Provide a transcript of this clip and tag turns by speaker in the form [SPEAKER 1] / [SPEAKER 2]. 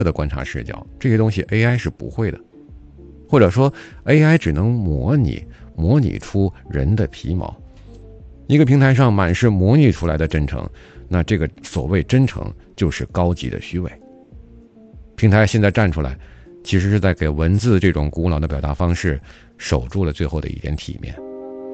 [SPEAKER 1] 的观察视角，这些东西 AI 是不会的，或者说 AI 只能模拟出人的皮毛。一个平台上满是模拟出来的真诚，那这个所谓真诚就是高级的虚伪。平台现在站出来，其实是在给文字这种古老的表达方式守住了最后的一点体面。